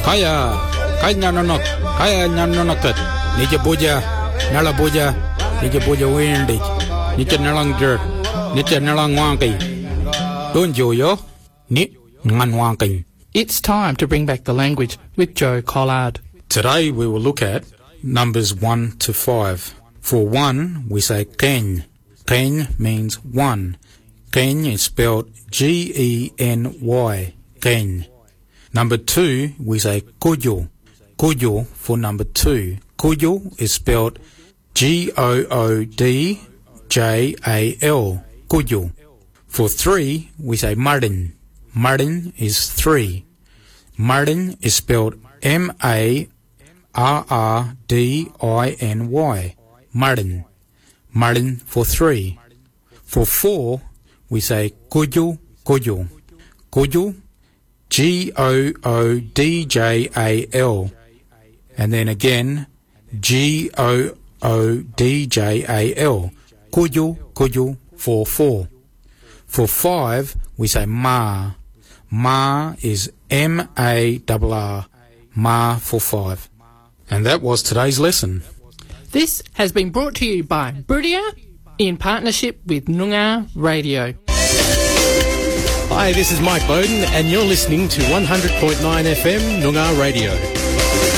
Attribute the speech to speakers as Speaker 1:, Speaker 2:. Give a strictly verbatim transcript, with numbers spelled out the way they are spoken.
Speaker 1: Kaya, kaya nyanonok, kaya nyanonokat. Nije boja, nala boja, nije boja windig. Nije nalang jerk, nije nalang wangi. Don't you yo? Ni ngan wangi.
Speaker 2: It's time to bring back the language with Joe Collard.
Speaker 1: Today we will look at numbers one to five. For one, we say ken. Ken means one. Ken is spelled G E N Y. Ken. Number two, we say koyo. Koyo for number two. Koyo is spelled G O O D J A L. Koyo. For three, we say marin. Marin is three. Marin is spelled M A R R D I N Y. Marin. Marin for three. For four, we say koyo, koyo. Koyo, G O O D J A L. And then again, G O O D J A L. Koyo, koyo for four. For five, we say ma. Ma is M A R R. Ma for five. And that was today's lesson.
Speaker 2: This has been brought to you by Brudia in partnership with Noongar Radio.
Speaker 3: Hi, this is Mike Bowden and you're listening to one hundred point nine F M Noongar Radio.